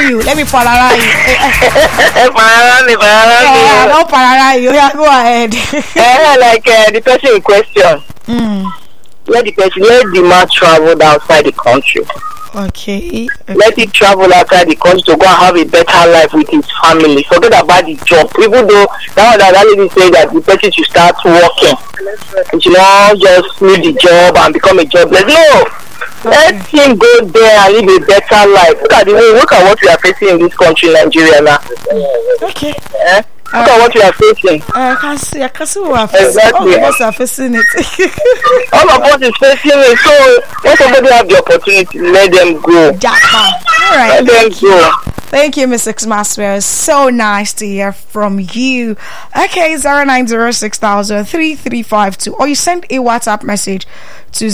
you. Let me parara you. Yeah, don't parara you. Yeah, go ahead. The person in question. Let the man travel outside the country. Okay. Let it travel outside the country to go and have a better life with his family. Forget about the job. Even though that lady say that the person should start working. You should not just leave the job and become a jobless. No. Let him go there and live a better life. Look at what we are facing in this country, Nigeria now. Okay. Look at what we are facing. I can see Exactly. All of us are facing it. All of us is facing it. So when somebody have the opportunity, let them go. All right. Let them go. Thank you, Mrs. Maxwell. So nice to hear from you. Okay, 0906003352, or you send a WhatsApp message to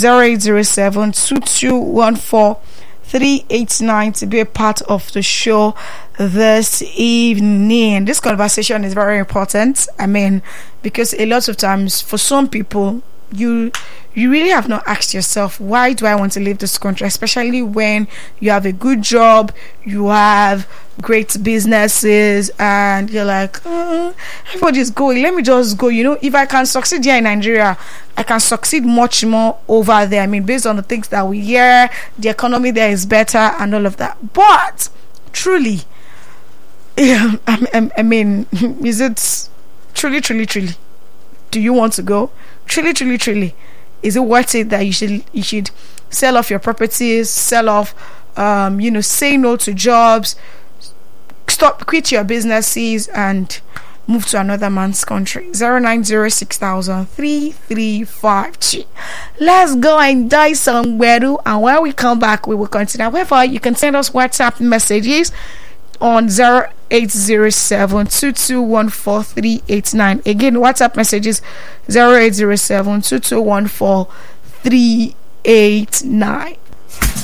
0807-2214-389 to be a part of the show this evening. This conversation is very important. I mean, because a lot of times for some people, you really have not asked yourself, why do I want to leave this country? Especially when you have a good job, you have great businesses, and you're like, everybody's going, let me just go. If I can succeed here in Nigeria, I can succeed much more over there. I mean, based on the things that we hear, the economy there is better and all of that. But truly, I mean, is it truly, do you want to go? Truly, is it worth it that you should sell off your properties, sell off, say no to jobs, quit your businesses and move to another man's country? 0906003352. Let's go and die somewhere, and when we come back, we will continue. However, you can send us WhatsApp messages on 0807-2214-389. Again, WhatsApp messages 0807-2214-389.